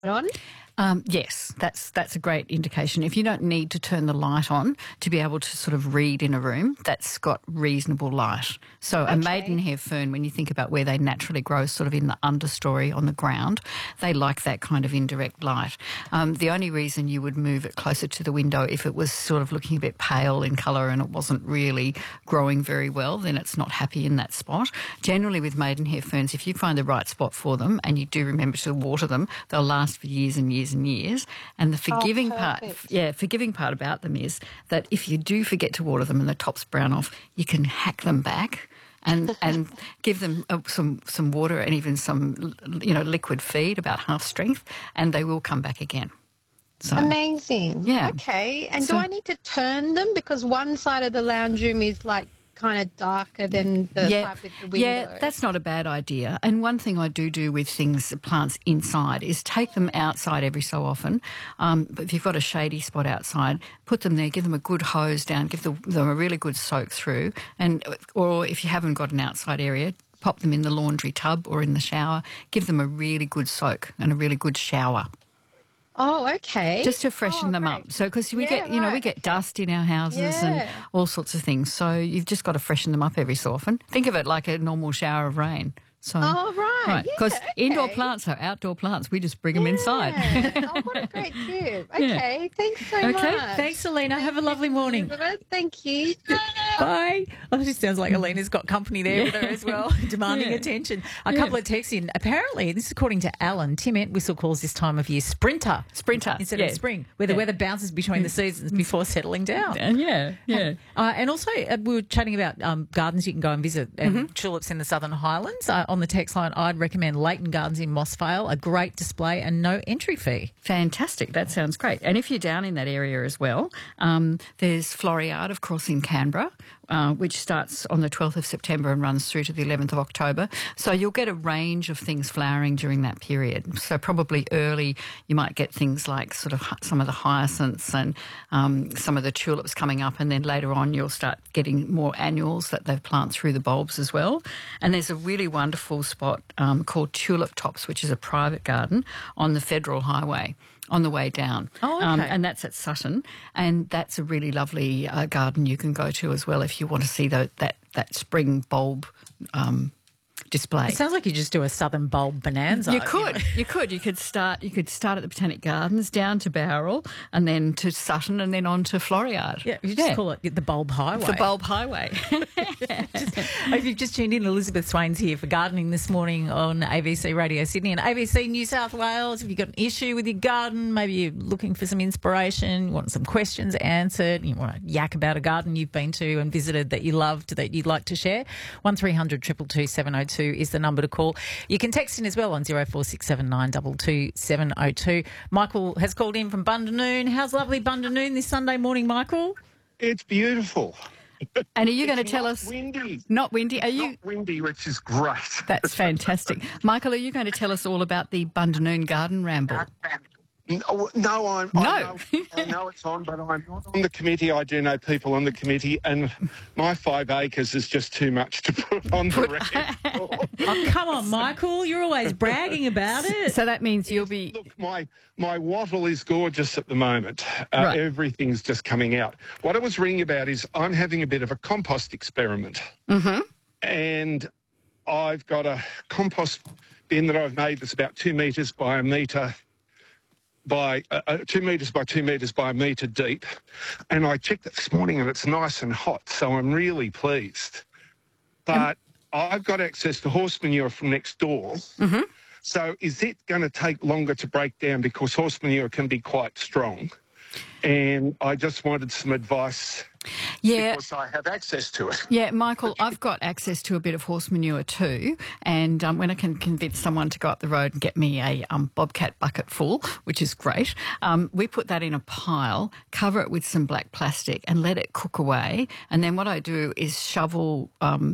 on? Yes, that's a great indication. If you don't need to turn the light on to be able to sort of read in a room, that's got reasonable light. So a maidenhair fern, when you think about where they naturally grow, sort of in the understory on the ground, they like that kind of indirect light. The only reason you would move it closer to the window if it was sort of looking a bit pale in colour and it wasn't really growing very well, then it's not happy in that spot. Generally with maidenhair ferns, if you find the right spot for them and you do remember to water them, they'll last for years and years and years. And the forgiving part about them is that if you do forget to water them and the top's brown off, you can hack them back and give them some water and even some liquid feed, about half strength, and they will come back again. So, amazing. Yeah. Okay. And do I need to turn them because one side of the lounge room is like kind of darker than the side with the window? Yeah, that's not a bad idea. And one thing I do with plants inside is take them outside every so often. But if you've got a shady spot outside, put them there, give them a good hose down, give them a really good soak through. Or if you haven't got an outside area, pop them in the laundry tub or in the shower. Give them a really good soak and a really good shower. Oh, okay. Just to freshen them up. So, because we get dust in our houses and all sorts of things. So you've just got to freshen them up every so often. Think of it like a normal shower of rain. So, right. Because indoor plants are outdoor plants. We just bring them inside. Oh, what a great tip. Okay, thanks so much. Okay, thanks, Selena. Have a lovely morning. Thank you. Bye. Oh, she sounds like Alina's got company there with her as well, demanding attention. A couple of texts in. Apparently, this is according to Alan, Tim Entwistle calls this time of year sprinter. Instead of spring, where the weather bounces between the seasons before settling down. And also, we were chatting about gardens you can go and visit, tulips in the Southern Highlands. On the text line, I'd recommend Leighton Gardens in Mossvale, a great display and no entry fee. Fantastic. That sounds great. And if you're down in that area as well, there's Floriade, of course, in Canberra, which starts on the 12th of September and runs through to the 11th of October. So you'll get a range of things flowering during that period. So probably early you might get things like sort of some of the hyacinths and some of the tulips coming up, and then later on you'll start getting more annuals that they plant through the bulbs as well. And there's a really wonderful spot called Tulip Tops, which is a private garden on the Federal Highway on the way down. Oh, okay. And that's at Sutton. And that's a really lovely garden you can go to as well if you want to see that spring bulb display. It sounds like you just do a Southern bulb bonanza. You could. You could start at the Botanic Gardens, down to Bowral, and then to Sutton, and then on to Floriade. Yeah, you just call it the Bulb Highway. The Bulb Highway. If you've just tuned in, Elizabeth Swain's here for Gardening This Morning on ABC Radio Sydney and ABC New South Wales. If you've got an issue with your garden, maybe you're looking for some inspiration, you want some questions answered, you want to yak about a garden you've been to and visited that you loved that you'd like to share, 1300 222 702 is the number to call. You can text in as well on 0467 222 702. Michael has called in from Bundanoon. How's lovely Bundanoon this Sunday morning, Michael? It's beautiful. And are you going to tell us? Windy. Not windy. Are you? Not windy, which is great. That's fantastic. Michael, are you going to tell us all about the Bundanoon Garden Ramble? No, I know it's on, but I'm not on the committee. I do know people on the committee, and my 5 acres is just too much to put on the record. Oh, come on, Michael. You're always bragging about it. So that means you'll be... Look, my wattle is gorgeous at the moment. Right. Everything's just coming out. What I was ringing about is I'm having a bit of a compost experiment. Mm-hmm. And I've got a compost bin that I've made that's about 2 metres by a metre by 2 metres by 2 metres by a metre deep. And I checked it this morning and it's nice and hot, so I'm really pleased. But I've got access to horse manure from next door. Mm-hmm. So is it going to take longer to break down because horse manure can be quite strong? And I just wanted some advice because I have access to it. Yeah, Michael, I've got access to a bit of horse manure too, and when I can convince someone to go up the road and get me a Bobcat bucket full, which is great, we put that in a pile, cover it with some black plastic and let it cook away. And then what I do is shovel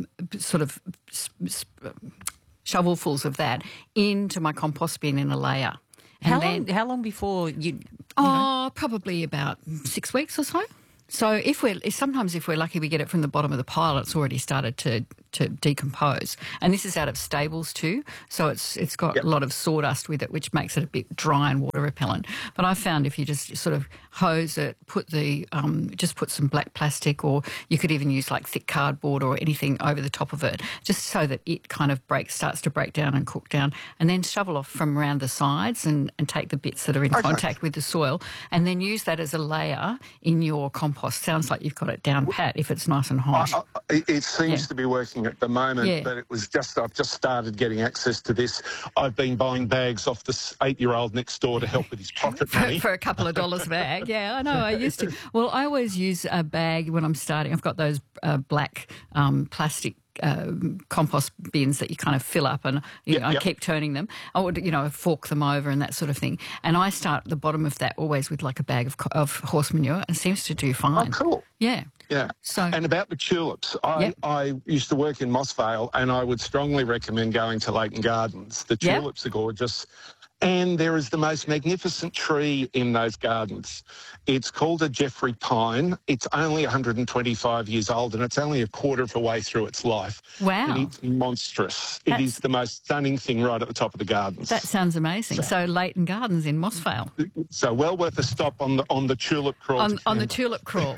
shovelfuls of that into my compost bin in a layer. How long before you Probably about 6 weeks or so. So sometimes if we're lucky, we get it from the bottom of the pile. It's already started to decompose, and this is out of stables too. So it's got a lot of sawdust with it, which makes it a bit dry and water repellent. But I found if you just sort of hose it, just put some black plastic, or you could even use like thick cardboard or anything over the top of it, just so that it kind of starts to break down and cook down, and then shovel off from around the sides and take the bits that are in contact with the soil, and then use that as a layer in your compost. Sounds like you've got it down pat if it's nice and hot. It seems to be working at the moment, but I've just started getting access to this. I've been buying bags off this 8-year-old next door to help with his pocket money. For a couple of dollars a bag. Yeah, I know. I used to. Well, I always use a bag when I'm starting. I've got those black plastic compost bins that you kind of fill up, and I keep turning them. I would, fork them over and that sort of thing. And I start at the bottom of that always with like a bag of horse manure, and it seems to do fine. Oh, cool. Yeah. Yeah. So, and about the tulips, I used to work in Moss Vale, and I would strongly recommend going to Leighton Gardens. The tulips are gorgeous. And there is the most magnificent tree in those gardens. It's called a Jeffrey pine. It's only 125 years old, and it's only a quarter of the way through its life. Wow. And it's monstrous. It is the most stunning thing right at the top of the gardens. That sounds amazing. So Leighton Gardens in Moss Vale. So well worth a stop on the tulip crawl. On the tulip crawl.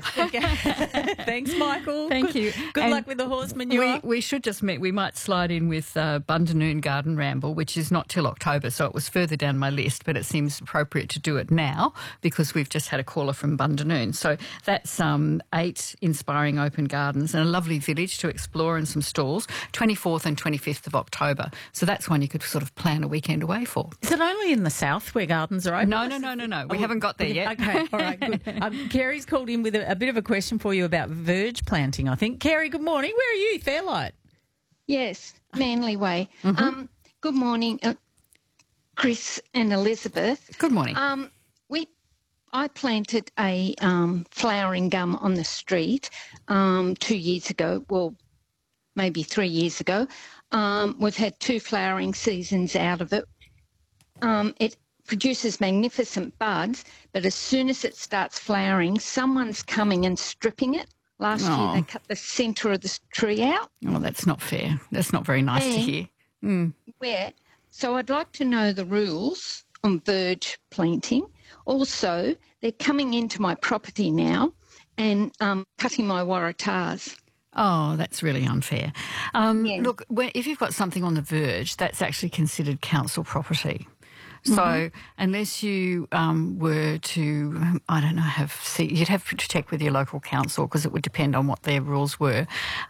Thanks, Michael. Thank you. Good luck with the horse manure. We should just meet. We might slide in with Bundanoon Garden Ramble, which is not till October, so it was further down my list, but it seems appropriate to do it now because we've just had a caller from Bundanoon. So that's 8 inspiring open gardens and a lovely village to explore and some stalls, 24th and 25th of October. So that's one you could sort of plan a weekend away for. Is it only in the south where gardens are open? No. We haven't got there yet. Okay, all right, good. Kerry's called in with a bit of a question for you about verge planting, I think. Kerry, good morning. Where are you? Fairlight? Yes, Manly Way. Mm-hmm. Good morning, Chris and Elizabeth. Good morning. I planted a flowering gum on the street 2 years ago, well, maybe 3 years ago. We've had 2 flowering seasons out of it. It produces magnificent buds, but as soon as it starts flowering, someone's coming and stripping it. Last year they cut the centre of the tree out. Oh, that's not fair. That's not very nice to hear. So I'd like to know the rules on verge planting. Also, they're coming into my property now and cutting my waratahs. Oh, that's really unfair. Look, if you've got something on the verge, that's actually considered council property. So unless you were to, I don't know, you'd have to check with your local council because it would depend on what their rules were.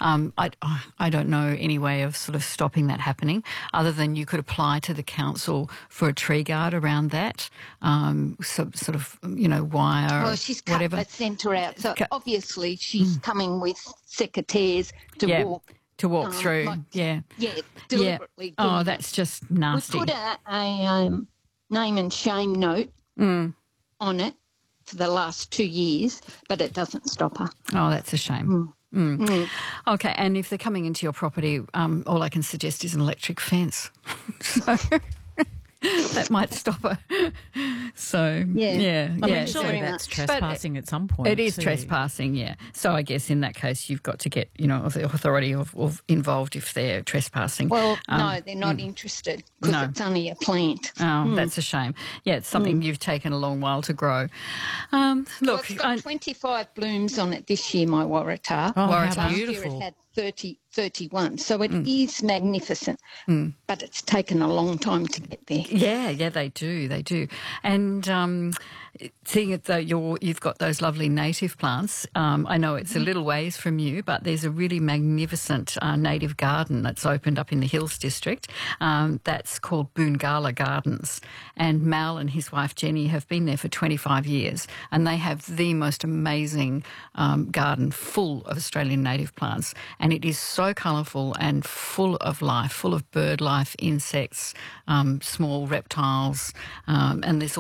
I don't know any way of sort of stopping that happening other than you could apply to the council for a tree guard around that, sort of, wire Well, she's cut whatever. the centre out, so obviously she's coming with secateurs to walk. To walk through, Deliberately. Oh, that's just nasty. We put a name and shame note on it for the last 2 years, but it doesn't stop her. Oh, that's a shame. Okay, and if they're coming into your property, all I can suggest is an electric fence. So that might stop her. So, Surely that's trespassing at some point. It is trespassing, yeah. So I guess in that case you've got to get, the authority of involved if they're trespassing. Well, no, they're not interested because it's only a plant. Oh, that's a shame. Yeah, it's something you've taken a long while to grow. Look, it's got 25 blooms on it this year, my waratah. Oh, Waratah. how Last beautiful. year it had 31. So it is magnificent, but it's taken a long time to get there. Yeah, they do. And seeing it though you've got those lovely native plants, I know it's a little ways from you, but there's a really magnificent native garden that's opened up in the Hills District that's called Boongala Gardens. And Mal and his wife Jenny have been there for 25 years and they have the most amazing garden full of Australian native plants. And it is so colourful and full of life, full of bird life, insects, small reptiles, and there's also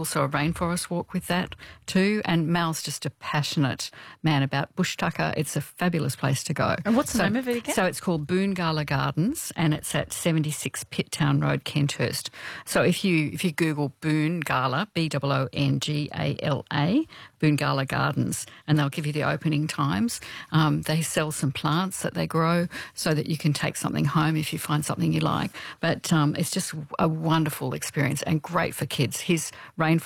also a rainforest walk with that too. And Mal's just a passionate man about bush tucker. It's a fabulous place to go. And what's the name of it again? So it's called Boongala Gardens, and it's at 76 Pitt Town Road, Kenthurst. So if you Google Boongala, Boongala, Boongala Gardens, and they'll give you the opening times. They sell some plants that they grow so that you can take something home if you find something you like. But it's just a wonderful experience and great for kids. His rainforest